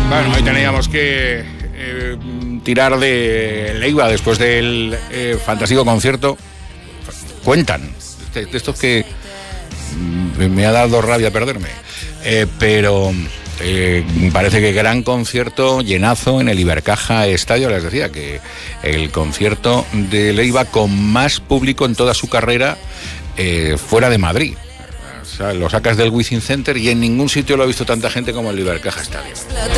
Bueno, hoy teníamos que tirar de Leiva después del fantástico concierto. Cuentan, de estos que me ha dado rabia perderme, pero parece que gran concierto, llenazo en el Ibercaja Estadio. Les decía que el concierto de Leiva con más público en toda su carrera fuera de Madrid. O sea, lo sacas del Wizzing Center y en ningún sitio lo ha visto tanta gente como el Ibercaja Estadio.